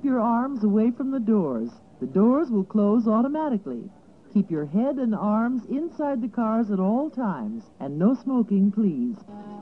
keep your arms away from the doors. The doors will close automatically. Keep your head and arms inside the cars at all times, and no smoking, please.